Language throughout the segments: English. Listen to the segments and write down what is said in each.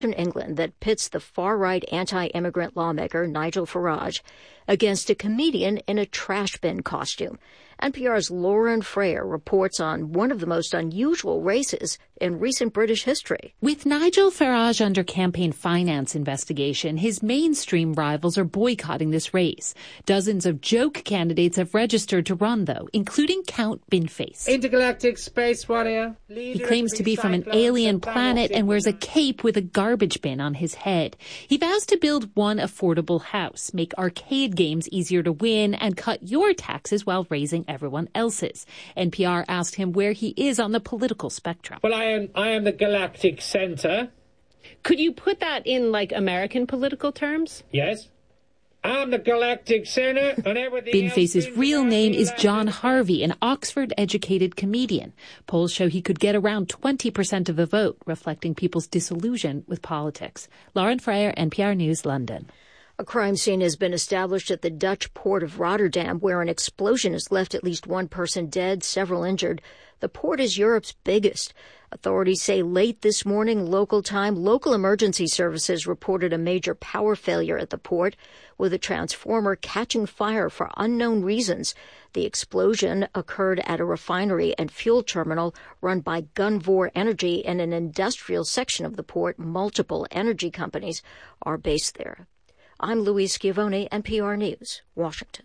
in England that pits the far-right anti-immigrant lawmaker Nigel Farage against a comedian in a trash bin costume. NPR's Lauren Frayer reports on one of the most unusual races in recent British history. With Nigel Farage under campaign finance investigation, his mainstream rivals are boycotting this race. Dozens of joke candidates have registered to run, though, including Count Binface. Intergalactic space warrior. He claims to be from an alien planet and wears a cape with a garbage bin on his head. He vows to build one affordable house, make arcade games easier to win, and cut your taxes while raising everyone else's. NPR asked him where he is on the political spectrum. Well, I am the galactic center. Could you put that in, like, American political terms? Yes. I'm the galactic center, and everything Binface's real name is John Harvey, an Oxford-educated comedian. Polls show he could get around 20% of the vote, reflecting people's disillusion with politics. Lauren Frayer, NPR News, London. A crime scene has been established at the Dutch port of Rotterdam, where an explosion has left at least one person dead, several injured. The port is Europe's biggest. Authorities say late this morning, local time, local emergency services reported a major power failure at the port, with a transformer catching fire for unknown reasons. The explosion occurred at a refinery and fuel terminal run by Gunvor Energy in an industrial section of the port. Multiple energy companies are based there. I'm Louise Schiavone, NPR News, Washington.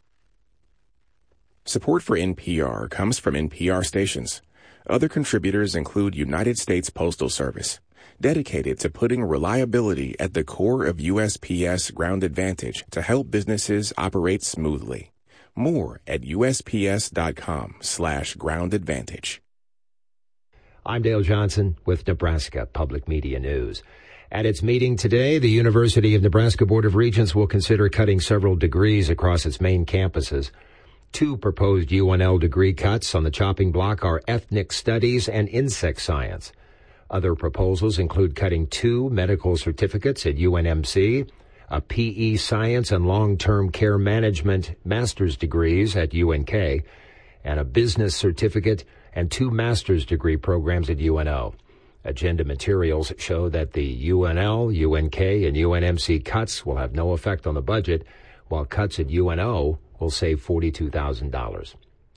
Support for NPR comes from NPR stations. Other contributors include United States Postal Service, dedicated to putting reliability at the core of USPS Ground Advantage to help businesses operate smoothly. More at USPS.com/Ground Advantage. I'm Dale Johnson with Nebraska Public Media News. At its meeting today, the University of Nebraska Board of Regents will consider cutting several degrees across its main campuses. Two proposed UNL degree cuts on the chopping block are ethnic studies and insect science. Other proposals include cutting 2 medical certificates at UNMC, a PE science and long-term care management master's degrees at UNK, and a business certificate and 2 master's degree programs at UNO. Agenda materials show that the UNL, UNK, and UNMC cuts will have no effect on the budget, while cuts at UNO will save $42,000.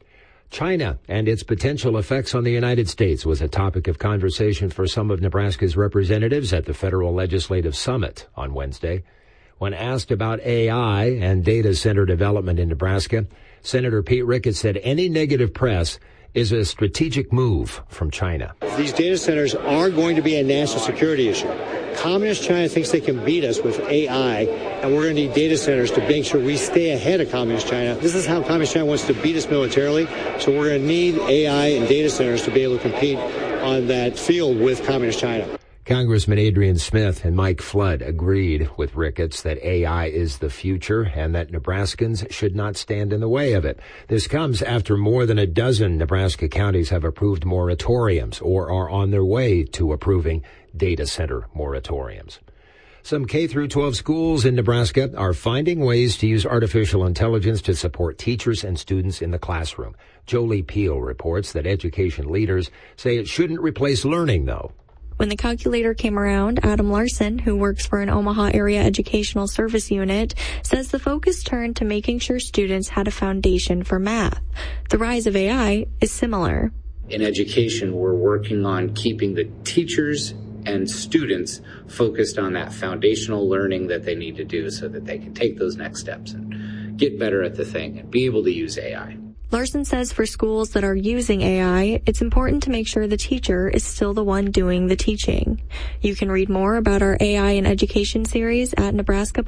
China and its potential effects on the United States was a topic of conversation for some of Nebraska's representatives at the Federal Legislative Summit on Wednesday. When asked about AI and data center development in Nebraska, Senator Pete Ricketts said any negative press is a strategic move from China. These data centers are going to be a national security issue. Communist China thinks they can beat us with AI, and we're going to need data centers to make sure we stay ahead of Communist China. This is how Communist China wants to beat us militarily, so we're going to need AI and data centers to be able to compete on that field with Communist China. Congressman Adrian Smith and Mike Flood agreed with Ricketts that AI is the future and that Nebraskans should not stand in the way of it. This comes after more than a dozen Nebraska counties have approved moratoriums or are on their way to approving data center moratoriums. Some K-12 schools in Nebraska are finding ways to use artificial intelligence to support teachers and students in the classroom. Jolie Peel reports that education leaders say it shouldn't replace learning, though. When the calculator came around, Adam Larson, who works for an Omaha area educational service unit, says the focus turned to making sure students had a foundation for math. The rise of AI is similar. In education, we're working on keeping the teachers and students focused on that foundational learning that they need to do so that they can take those next steps and get better at the thing and be able to use AI. Larson says for schools that are using AI, it's important to make sure the teacher is still the one doing the teaching. You can read more about our AI in Education series at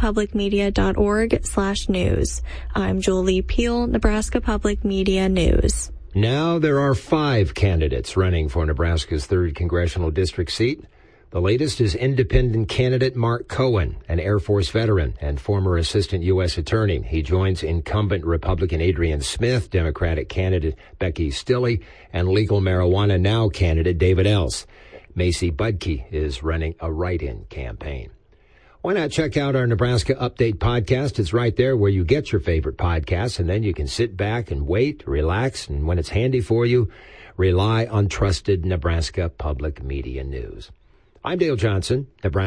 nebraskapublicmedia.org/news. I'm Jolie Peel, Nebraska Public Media News. Now there are 5 candidates running for Nebraska's 3rd congressional district seat. The latest is independent candidate Mark Cohen, an Air Force veteran and former assistant U.S. attorney. He joins incumbent Republican Adrian Smith, Democratic candidate Becky Stilley, and Legal Marijuana Now candidate David Else. Macy Budke is running a write-in campaign. Why not check out our Nebraska Update podcast? It's right there where you get your favorite podcasts, and then you can sit back and wait, relax, and when it's handy for you, rely on trusted Nebraska Public Media News. I'm Dale Johnson, Nebraska.